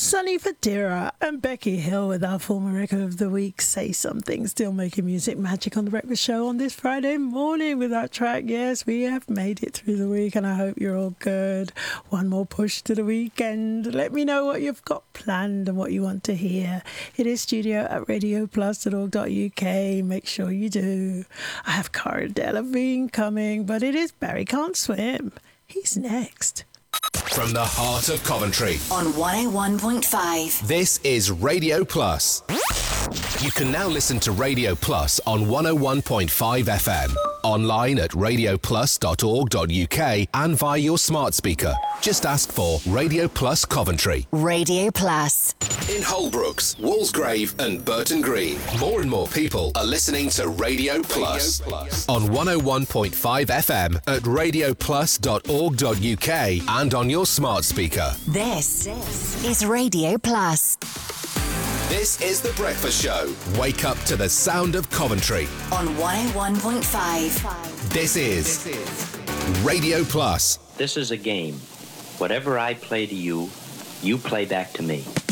Sonny Fodera and Becky Hill with our former record of the week, Say Something. Still making music magic on The Breakfast Show on this Friday morning with that track. Yes, we have made it through the week and I hope you're all good. One more push to the weekend. Let me know what you've got planned and what you want to hear. It is studio@radioplus.org.uk. Make sure you do. I have Cara Delevingne coming, but it is Barry Can't Swim. He's next. From the heart of Coventry on 101.5. This is Radio Plus. You can now listen to Radio Plus on 101.5 FM, online at radioplus.org.uk and via your smart speaker. Just ask for Radio Plus Coventry. Radio Plus. In Holbrooks, Walsgrave and Burton Green, more and more people are listening to Radio Plus on 101.5 FM at radioplus.org.uk and on your smart speaker. This is Radio Plus. This is The Breakfast Show. Wake up to the sound of Coventry on 101.5. This is Radio Plus. This is a game. Whatever I play to you, you play back to me.